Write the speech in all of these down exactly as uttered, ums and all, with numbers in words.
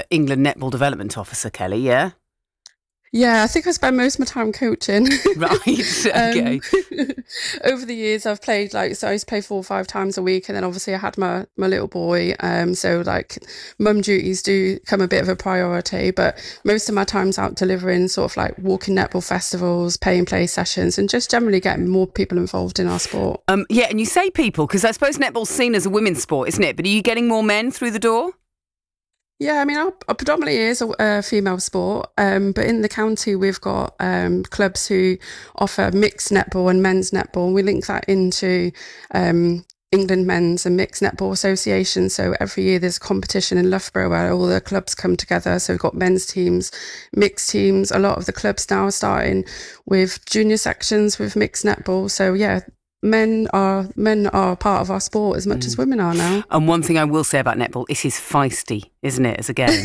England Netball Development Officer, Kelly, yeah? Yeah, I think I spend most of my time coaching. Right, okay. um, over the years, I've played, like, so I used to play four or five times a week. And then obviously I had my, my little boy. Um, so, like, mum duties do become a bit of a priority. But most of my time's out delivering sort of like walking netball festivals, pay and play sessions, and just generally getting more people involved in our sport. Um, yeah, and you say people, because I suppose netball's seen as a women's sport, isn't it? But are you getting more men through the door? Yeah, I mean, our, our predominantly is a, a female sport, um, but in the county we've got um, clubs who offer mixed netball and men's netball. We link that into um, England Men's and Mixed Netball Association. So every year there's a competition in Loughborough where all the clubs come together. So we've got men's teams, mixed teams. A lot of the clubs now are starting with junior sections with mixed netball. So yeah. Men are men are part of our sport as much mm. as women are now. And one thing I will say about netball, it is feisty, isn't it, as a game?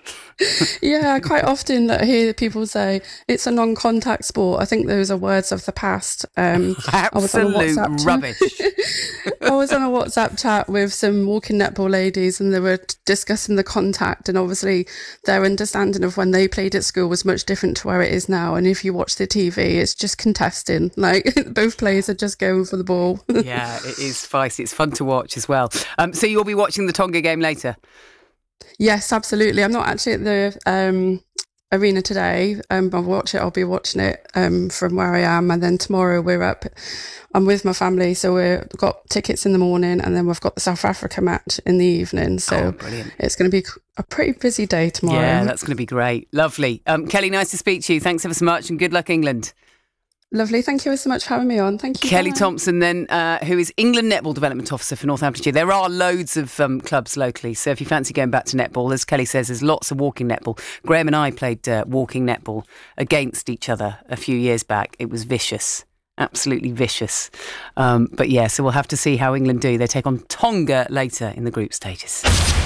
Yeah, quite often I hear people say it's a non-contact sport. I think those are words of the past. Um, Absolute I rubbish. I was on a WhatsApp chat with some walking netball ladies and they were discussing the contact, and obviously their understanding of when they played at school was much different to where it is now. And if you watch the T V, it's just contesting. Like, both players are just going for the ball. Yeah, it is feisty. It's fun to watch as well. Um, so you'll be watching the Tonga game later? Yes, absolutely. I'm not actually at the um, arena today. Um, I'll watch it. I'll be watching it um, from where I am. And then tomorrow we're up. I'm with my family. So we've got tickets in the morning and then we've got the South Africa match in the evening. So oh, brilliant. It's going to be a pretty busy day tomorrow. Yeah, that's going to be great. Lovely. Um, Kelly, nice to speak to you. Thanks ever so much and good luck, England. Lovely. Thank you so much for having me on. Thank you. Kelly bye. Thompson, then, uh, who is England Netball Development Officer for Northamptonshire. There are loads of um, clubs locally, so if you fancy going back to netball, as Kelly says, there's lots of walking netball. Graham and I played uh, walking netball against each other a few years back. It was vicious. Absolutely vicious. Um, but yeah, so we'll have to see how England do. They take on Tonga later in the group stages.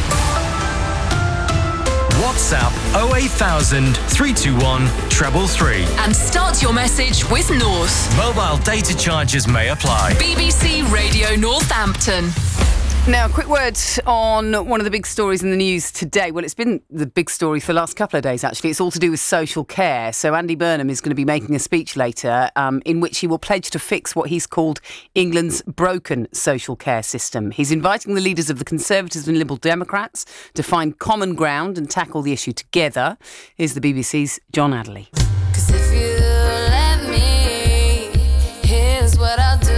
WhatsApp oh eight thousand, three two one, three three three. And start your message with North. Mobile data charges may apply. B B C Radio Northampton. Now, a quick word on one of the big stories in the news today. Well, it's been the big story for the last couple of days, actually. It's all to do with social care. So Andy Burnham is going to be making a speech later um, in which he will pledge to fix what he's called England's broken social care system. He's inviting the leaders of the Conservatives and Liberal Democrats to find common ground and tackle the issue together. Here's the B B C's John Adderley. 'Cause if you let me, here's what I'll do.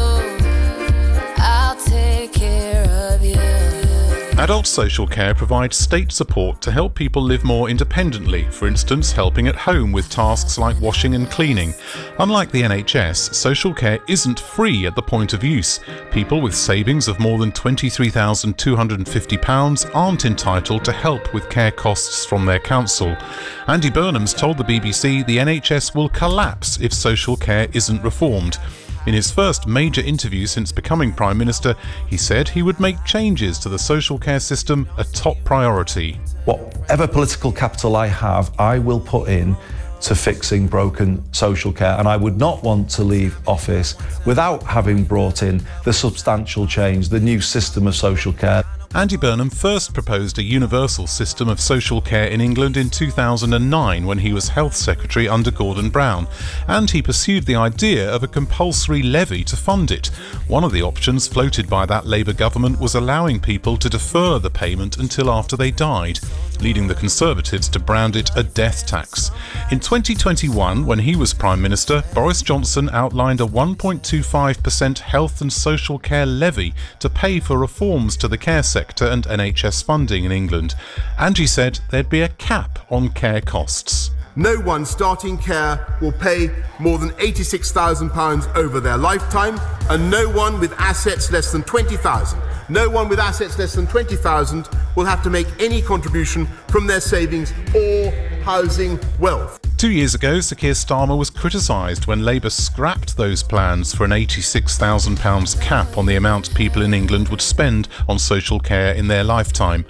I'll take care of you. Adult social care provides state support to help people live more independently, for instance, helping at home with tasks like washing and cleaning. Unlike the N H S, social care isn't free at the point of use. People with savings of more than twenty-three thousand two hundred fifty pounds aren't entitled to help with care costs from their council. Andy Burnham's told the B B C the N H S will collapse if social care isn't reformed. In his first major interview since becoming Prime Minister, he said he would make changes to the social care system a top priority. Whatever political capital I have, I will put in to fixing broken social care, and I would not want to leave office without having brought in the substantial change, the new system of social care. Andy Burnham first proposed a universal system of social care in England in two thousand nine when he was Health Secretary under Gordon Brown, and he pursued the idea of a compulsory levy to fund it. One of the options floated by that Labour government was allowing people to defer the payment until after they died, leading the Conservatives to brand it a death tax. In twenty twenty-one, when he was Prime Minister, Boris Johnson outlined a one point two five percent health and social care levy to pay for reforms to the care sector and N H S funding in England. And he said there'd be a cap on care costs. No one starting care will pay more than eighty-six thousand pounds over their lifetime, and no one with assets less than twenty thousand pounds. No one with assets less than twenty thousand pounds will have to make any contribution from their savings or housing wealth. Two years ago, Sir Keir Starmer was criticised when Labour scrapped those plans for an eighty-six thousand pounds cap on the amount people in England would spend on social care in their lifetime.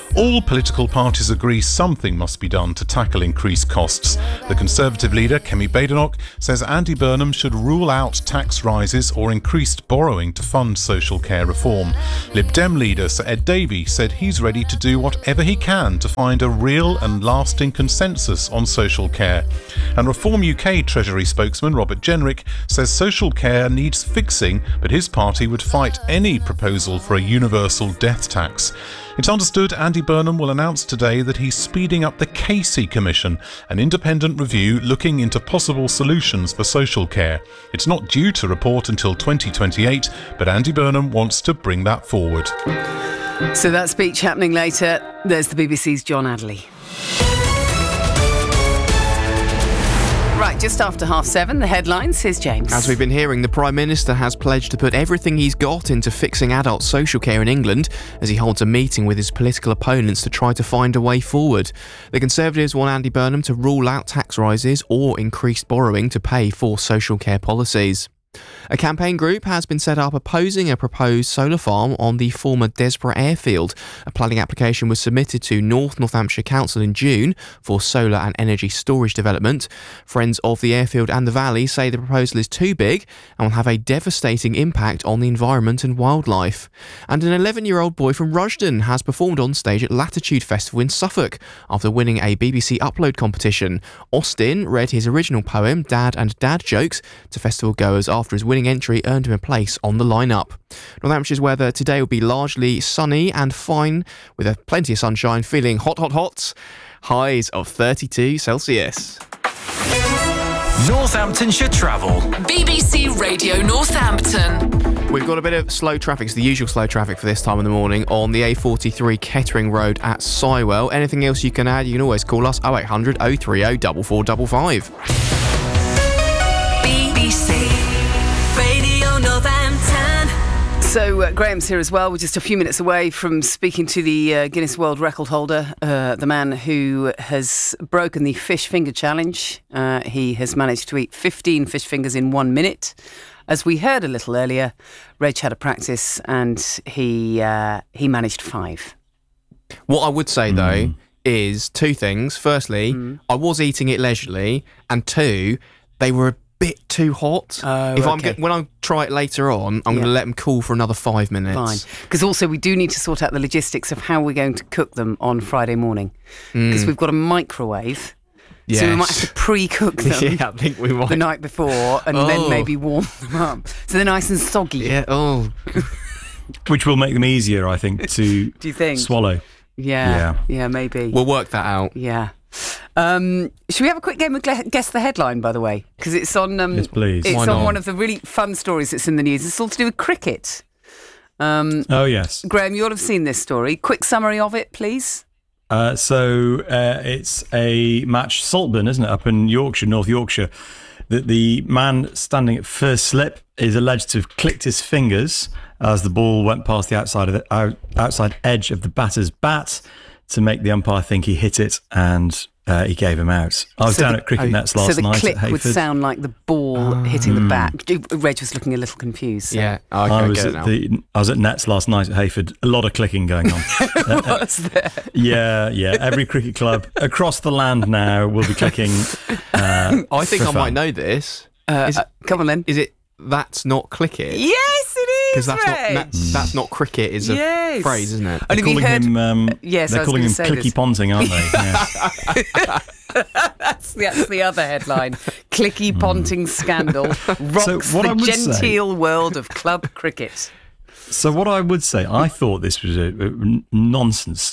All political parties agree something must be done to tackle increased costs. The Conservative leader, Kemi Badenoch, says Andy Burnham should rule out tax rises or increased borrowing to fund social care reform. Lib Dem leader Sir Ed Davey said he's ready to do whatever he can to find a real and lasting consensus on social care. And Reform U K Treasury spokesman Robert Jenrick says social care needs fixing, but his party would fight any proposal for a universal death tax. It's understood Andy Burnham will announce today that he's speeding up the Casey Commission, an independent review looking into possible solutions for social care. It's not due to report until twenty twenty-eight, but Andy Burnham wants to bring that forward. So that speech happening later. There's the B B C's John Adderley. Right, just after half seven, the headlines. Here's James. As we've been hearing, the Prime Minister has pledged to put everything he's got into fixing adult social care in England as he holds a meeting with his political opponents to try to find a way forward. The Conservatives want Andy Burnham to rule out tax rises or increased borrowing to pay for social care policies. A campaign group has been set up opposing a proposed solar farm on the former Desborough airfield. A planning application was submitted to North Northamptonshire Council in June for solar and energy storage development. Friends of the airfield and the valley say the proposal is too big and will have a devastating impact on the environment and wildlife. And an eleven-year-old boy from Rushden has performed on stage at Latitude Festival in Suffolk after winning a B B C upload competition. Austin read his original poem, Dad and Dad Jokes, to festival goers after his winning entry earned him a place on the lineup. Northamptonshire weather today will be largely sunny and fine, with a plenty of sunshine, feeling hot, hot, hot. Highs of thirty-two Celsius. Northamptonshire travel. B B C Radio Northampton. We've got a bit of slow traffic. It's the usual slow traffic for this time in the morning on the A forty-three Kettering Road at Sywell. Anything else you can add, you can always call us oh eight hundred oh three oh four four five five. B B C Radio Northampton. So uh, Graham's here as well. We're just a few minutes away from speaking to the uh, Guinness World Record holder, uh, the man who has broken the fish finger challenge. Uh, he has managed to eat fifteen fish fingers in one minute. As we heard a little earlier, Reg had a practice and he uh, he managed five. What I would say, Mm. though, is two things. Firstly, Mm. I was eating it leisurely, and two, they were a bit too hot. Oh, if I'm okay. get, when I try it later on, I'm Yeah. going to let them cool for another five minutes. Fine. Because also we do need to sort out the logistics of how we're going to cook them on Friday morning. Because we've got a microwave. Yes. So we might have to pre-cook them yeah, I think we might. the night before and Oh. then maybe warm them up. So they're nice and soggy. Yeah. Oh. Which will make them easier, I think, to Do you think? swallow. Yeah. Yeah. Yeah, maybe. We'll work that out. Yeah. Um, should we have a quick game of gle- Guess the Headline, by the way? Because it's on um, Yes, please. It's Why on not? one of the really fun stories that's in the news. It's all to do with cricket. Um, Oh, yes. Graham, you'll have seen this story. Quick summary of it, please. Uh, so uh, it's a match, Saltburn, isn't it, up in Yorkshire, North Yorkshire. The, the man standing at first slip is alleged to have clicked his fingers as the ball went past the outside of the out, outside edge of the batter's bat to make the umpire think he hit it, and uh, he gave him out. I was So down the- at Cricket oh, Nets last so the night at click would Hayford. sound like the ball hitting the bat. Reg was looking a little confused. So. Yeah. Okay, I I was get it at now. the I was at Nets last night at Hayford. A lot of clicking going on. What's there? yeah, yeah. Every cricket club across the land now will be clicking. Uh, I think for I might fun. know this. Uh, Is- uh, come on then. Is it That's Not Cricket? Yes, it is. Because that's Reg. not that's, that's not cricket is a Yes. phrase, isn't it? And They're have you calling heard? him. Um, yes, I they're was calling gonna him say Clicky this. Ponting, aren't they? Yeah. That's, the, that's the other headline. Clicky Ponting scandal rocks what I the would say- genteel world of club cricket. So what I would say, I thought this was a, a nonsense